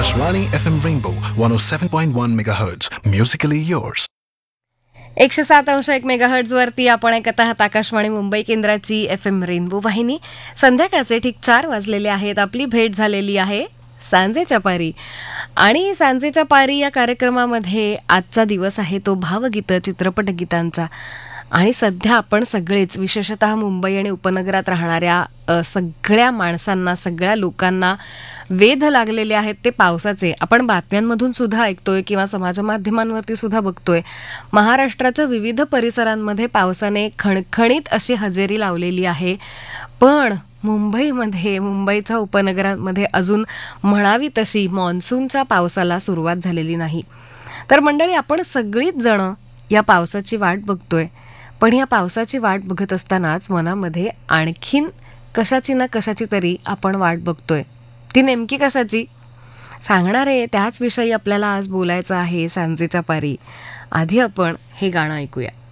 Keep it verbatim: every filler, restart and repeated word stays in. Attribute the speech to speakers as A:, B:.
A: Akashvani F M Rainbow one oh seven point one megahertz. Musically yours.
B: एकशे सात अंश एक मेगाहर्ट्ज वरती आपण ऐकत आहात आकाशवाणी मुंबई केंद्राची एफ एम रेनबो वाहिनी. संध्याकाळचे ठीक चार वाजलेले आहेत. आपली भेट झालेली आहे सांजेच्या पारी. आणि सांजेच्या पारी या कार्यक्रमामध्ये आजचा दिवस आहे तो भावगीतं चित्रपट गीतांचा. आणि सध्या आपण सगळेच विशेषतः मुंबई आणि उपनगरात राहणाऱ्या अ, सगळ्या माणसांना सगळ्या लोकांना वेध लागलेले आहेत ते पावसाचे. आपण बातम्यांमधून सुद्धा ऐकतोय किंवा समाजमाध्यमांवरती सुद्धा बघतोय. महाराष्ट्राच्या विविध परिसरांमध्ये पावसाने खणखणीत अशी हजेरी लावलेली आहे. पण मुंबईमध्ये मुंबईच्या उपनगरांमध्ये अजून म्हणावी तशी मान्सूनच्या पावसाला सुरुवात झालेली नाही. तर मंडळी, आपण सगळीच जण या पावसाची वाट बघतोय. पण या पावसाची वाट बघत असतानाच मनामध्ये आणखीन कशाची ना कशाची तरी आपण वाट बघतोय. ती नेमकी कशाची सांगणार आहे, त्याच विषयी आपल्याला आज बोलायचं आहे सांजेच्या पारी. आधी आपण हे गाणं ऐकूया.